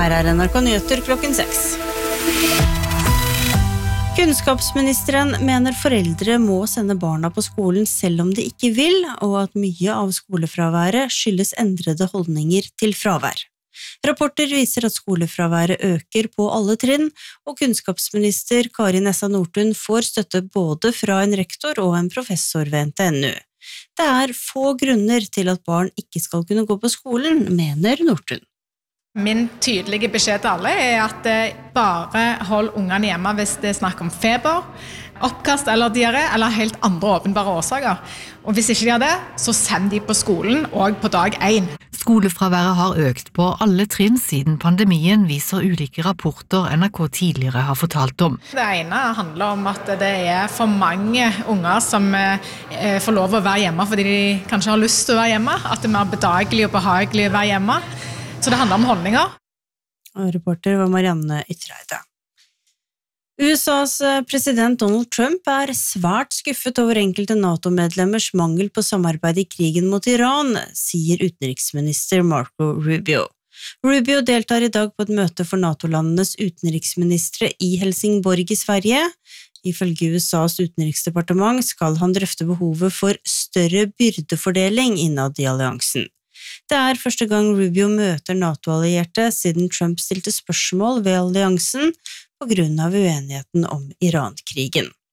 Her NRK Nyheter klokken 6. Kunnskapsministeren mener foreldre må sende barna på skolen selv om de ikke vil, og at mye av skolefraværet skyldes endrede holdninger til fravær. Rapporter viser at skolefraværet øker på alle trinn, og kunnskapsminister Kari Nessa Nordtun får støtte både fra en rektor og en professor ved NTNU. Det få grunner til at barn ikke skal kunne gå på skolen, mener Nordtun. Min tydelige beskjed til alle at bare hold ungene hjemme hvis det snakk om feber, oppkast eller diaré, eller helt andre åpenbare årsaker. Og hvis ikke de har det, så send de på skolen og på dag 1. Skolefraværet har økt på alle trinn siden pandemien, viser ulike rapporter NRK tidligere har fortalt om. Det ene handler om at det for mange unger som får lov å være hjemme fordi de kanskje har lyst til å være hjemme, at det mer bedagelig og behagelig å være hjemme. Så det handler om holdninger. Og reporter var Marianne Ytreide. USAs president Donald Trump svært skuffet over enkelte NATO-medlemmers mangel på samarbeid i krigen mot Iran, sier utenriksminister Marco Rubio. Rubio deltar i dag på et møte for NATO-landenes utenriksministre i Helsingborg i Sverige. Ifølge USAs utenriksdepartement skal han drøfte behovet for større byrdefordeling innad i alliansen. Det første gang Rubio møter NATO-allierte siden Trump stilte spørsmål ved alliansen på grunn av uenigheten om Iran-krigen.